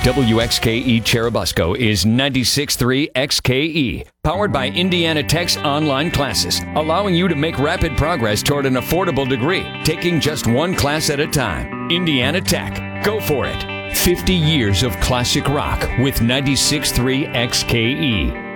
WXKE Cherubusco is 96.3 XKE, powered by Indiana Tech's online classes, allowing you to make rapid progress toward an affordable degree, taking just one class at a time. Indiana Tech, go for it. 50 years of classic rock with 96.3 XKE.